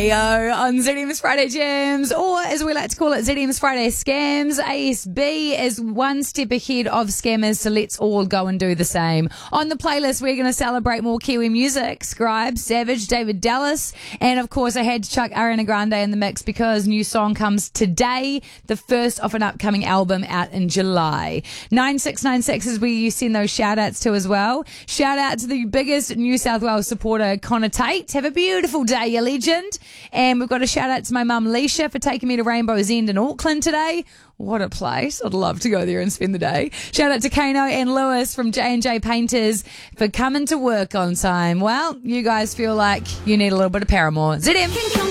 Ayo on ZM's Friday Jams, or as we like to call it, ZM's Friday Scams. ASB is one step ahead of scammers, so let's all go and do the same. On the playlist, we're going to celebrate more Kiwi music. Scribe, Savage, David Dallas, and of course I had to chuck Ariana Grande in the mix because new song comes today, the first of an upcoming album out in July. 9696 is where you send those shout outs to as well. Shout out to the biggest New South Wales supporter, Connor Tate. Have a beautiful day, you legend. And we've got a shout out to my mum, Leisha, for taking me to Rainbow's End in Auckland today. What a place. I'd love to go there and spend the day. Shout out to Kano and Lewis from J&J Painters for coming to work on time. Well, you guys feel like you need a little bit of Paramore. ZM.